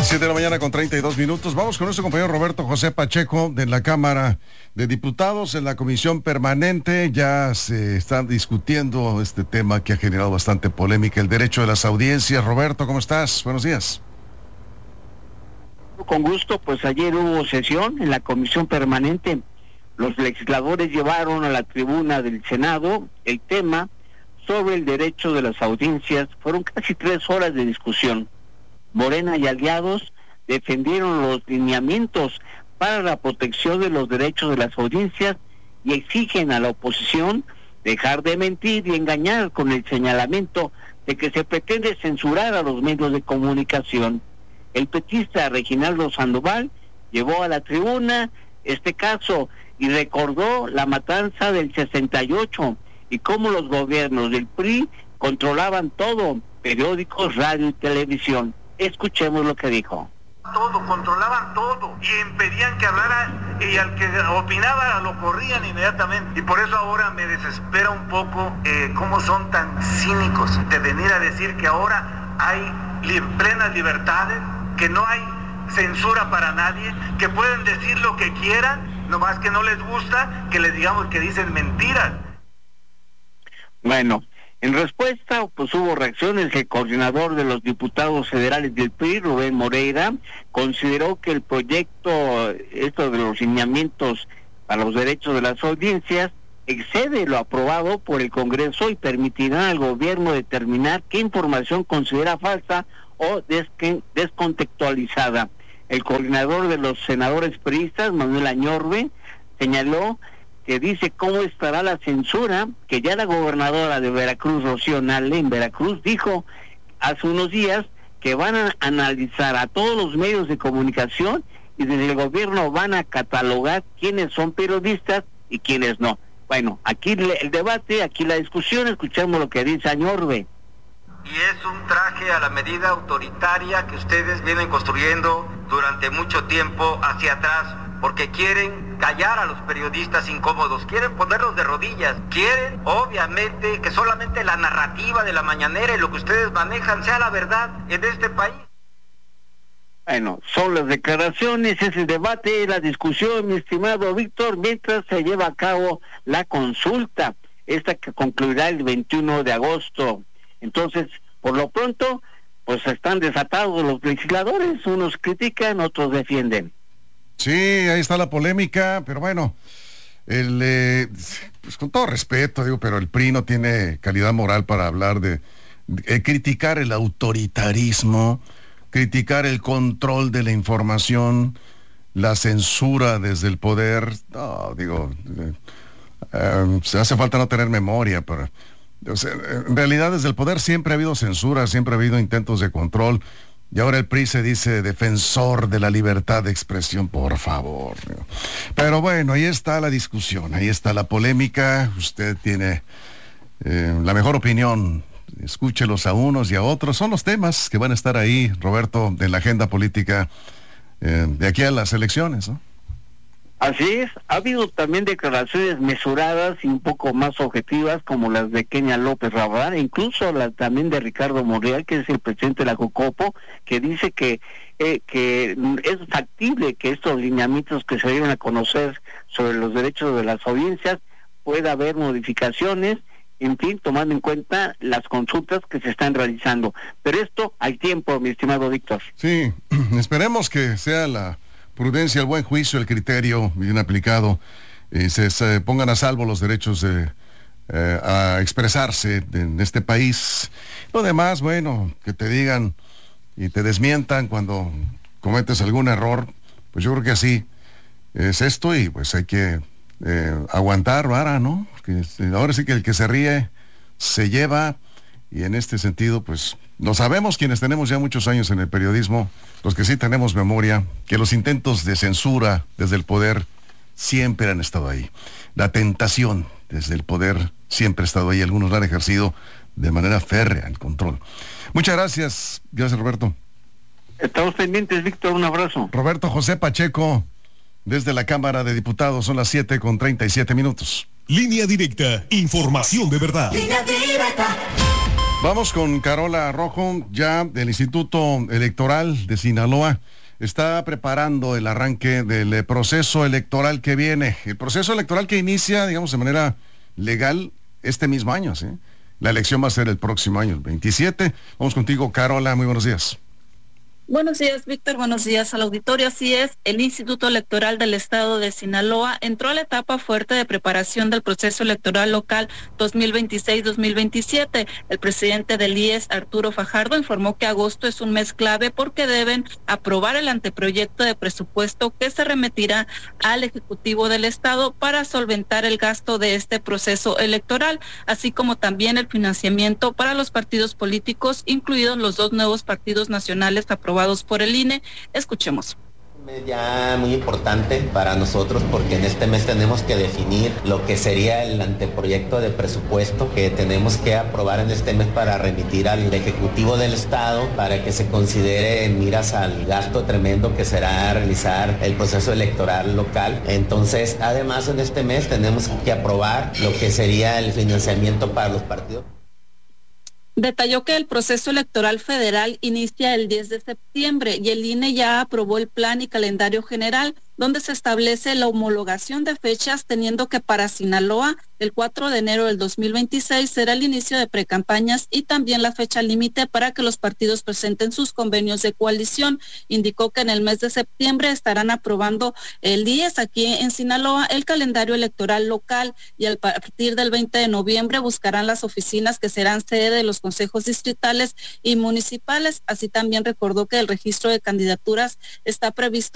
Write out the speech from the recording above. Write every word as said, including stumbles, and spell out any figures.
siete de la mañana con treinta y dos minutos. Vamos con nuestro compañero Roberto José Pacheco de la Cámara de Diputados. En la comisión permanente ya se está discutiendo este tema que ha generado bastante polémica, el derecho de las audiencias. Roberto, ¿cómo estás? Buenos días. Con gusto, pues ayer hubo sesión en la comisión permanente. Los legisladores llevaron a la tribuna del Senado el tema sobre el derecho de las audiencias. Fueron casi tres horas de discusión. Morena y aliados defendieron los lineamientos para la protección de los derechos de las audiencias y exigen a la oposición dejar de mentir y engañar con el señalamiento de que se pretende censurar a los medios de comunicación. El petista Reginaldo Sandoval llevó a la tribuna este caso y recordó la matanza del sesenta y ocho y cómo los gobiernos del P R I controlaban todo, periódicos, radio y televisión. Escuchemos lo que dijo. Todo, controlaban todo y impedían que hablara, y al que opinaba lo corrían inmediatamente. Y por eso ahora me desespera un poco eh, cómo son tan cínicos de venir a decir que ahora hay li- plenas libertades, que no hay censura para nadie, que pueden decir lo que quieran, nomás que no les gusta que les digamos que dicen mentiras. Bueno, en respuesta, pues hubo reacciones. El coordinador de los diputados federales del P R I, Rubén Moreira, consideró que el proyecto, esto de los lineamientos para los derechos de las audiencias, excede lo aprobado por el Congreso y permitirá al gobierno determinar qué información considera falsa o des- descontextualizada. El coordinador de los senadores priistas, Manuel Añorbe, señaló que dice cómo estará la censura, que ya la gobernadora de Veracruz, Rocío Nale, en Veracruz, dijo hace unos días que van a analizar a todos los medios de comunicación y desde el gobierno van a catalogar quiénes son periodistas y quiénes no. Bueno, aquí el debate, aquí la discusión, escuchemos lo que dice Añorbe. Y es un traje a la medida autoritaria que ustedes vienen construyendo durante mucho tiempo hacia atrás, porque quieren callar a los periodistas incómodos, quieren ponerlos de rodillas, quieren obviamente que solamente la narrativa de la mañanera y lo que ustedes manejan sea la verdad en este país. Bueno, son las declaraciones, es el debate, la discusión, mi estimado Víctor, mientras se lleva a cabo la consulta, esta que concluirá el veintiuno de agosto. Entonces, por lo pronto, pues están desatados los legisladores, unos critican, otros defienden. Sí, ahí está la polémica, pero bueno, el, eh, pues con todo respeto, digo, pero el P R I no tiene calidad moral para hablar de, de eh, criticar el autoritarismo, criticar el control de la información, la censura desde el poder. No, digo, eh, eh, se hace falta no tener memoria para... O sea, en realidad desde el poder siempre ha habido censura, siempre ha habido intentos de control. Y ahora el P R I se dice defensor de la libertad de expresión, por favor. Pero bueno, ahí está la discusión, ahí está la polémica. Usted tiene eh, la mejor opinión. Escúchelos a unos y a otros. Son los temas que van a estar ahí, Roberto, en la agenda política eh, de aquí a las elecciones, ¿no? Así es, ha habido también declaraciones mesuradas y un poco más objetivas como las de Kenia López Rabadán, e incluso las también de Ricardo Monreal, que es el presidente de la Jocopo, que dice que eh, que es factible que estos lineamientos que se dieron a conocer sobre los derechos de las audiencias pueda haber modificaciones, en fin, tomando en cuenta las consultas que se están realizando. Pero esto al tiempo, mi estimado Víctor. Sí, esperemos que sea la prudencia, el buen juicio, el criterio bien aplicado, y se, se pongan a salvo los derechos de, eh, a expresarse en este país. Lo demás, bueno, que te digan y te desmientan cuando cometes algún error, pues yo creo que así es esto y pues hay que eh, aguantar vara, ¿no? Porque ahora sí que el que se ríe se lleva, y en este sentido, pues lo sabemos quienes tenemos ya muchos años en el periodismo, los que sí tenemos memoria, que los intentos de censura desde el poder siempre han estado ahí. La tentación desde el poder siempre ha estado ahí. Algunos la han ejercido de manera férrea, el control. Muchas gracias. Gracias, Roberto. Estamos pendientes, Víctor. Un abrazo. Roberto José Pacheco, desde la Cámara de Diputados. Son las siete con treinta y siete minutos. Línea directa. Información de verdad. Línea directa. Vamos con Carola Rojo, ya del Instituto Electoral de Sinaloa. Está preparando el arranque del proceso electoral que viene. El proceso electoral que inicia, digamos, de manera legal este mismo año, ¿sí? La elección va a ser el próximo año, el veintisiete. Vamos contigo, Carola. Muy buenos días. Buenos días, Víctor. Buenos días al auditorio. Así es, el Instituto Electoral del Estado de Sinaloa entró a la etapa fuerte de preparación del proceso electoral local dos mil veintiséis dos mil veintisiete. El presidente del I E S, Arturo Fajardo, informó que agosto es un mes clave porque deben aprobar el anteproyecto de presupuesto que se remitirá al Ejecutivo del Estado para solventar el gasto de este proceso electoral, así como también el financiamiento para los partidos políticos, incluidos los dos nuevos partidos nacionales aprobados por el I N E. Escuchemos. Ya muy importante para nosotros porque en este mes tenemos que definir lo que sería el anteproyecto de presupuesto que tenemos que aprobar en este mes para remitir al Ejecutivo del Estado para que se considere en miras al gasto tremendo que será realizar el proceso electoral local. Entonces, además en este mes tenemos que aprobar lo que sería el financiamiento para los partidos. Detalló que el proceso electoral federal inicia el diez de septiembre y el I N E ya aprobó el plan y calendario general, donde se establece la homologación de fechas, teniendo que para Sinaloa el cuatro de enero del dos mil veintiséis será el inicio de precampañas y también la fecha límite para que los partidos presenten sus convenios de coalición. Indicó que en el mes de septiembre estarán aprobando el I E S aquí en Sinaloa el calendario electoral local y a partir del veinte de noviembre buscarán las oficinas que serán sede de los consejos distritales y municipales. Así también recordó que el registro de candidaturas está previsto